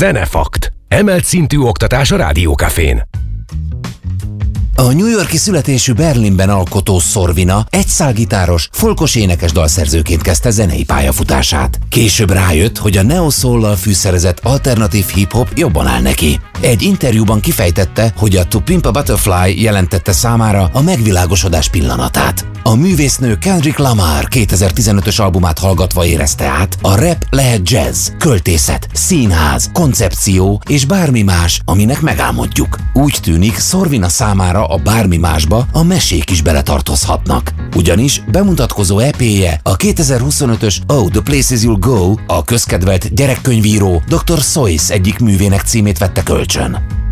Zenefakt. Emelt szintű oktatás a Rádiókafén. A New York-i születésű Berlinben alkotó Sorvina egyszálgitáros, folkos énekes dalszerzőként kezdte zenei pályafutását. Később rájött, hogy a neo-soul-lal fűszerezett alternatív hip-hop jobban áll neki. Egy interjúban kifejtette, hogy a To Pimp a Butterfly jelentette számára a megvilágosodás pillanatát. A művésznő Kendrick Lamar 2015-ös albumát hallgatva érezte át, a rap lehet jazz, költészet, színház, koncepció és bármi más, aminek megálmodjuk. Úgy tűnik, Sorvina számára a bármi másba a mesék is beletartozhatnak. Ugyanis bemutatkozó EP-je a 2025-ös Oh, The Places You'll Go, a közkedvelt gyerekkönyvíró Dr. Seuss egyik művének címét vette kölcsön.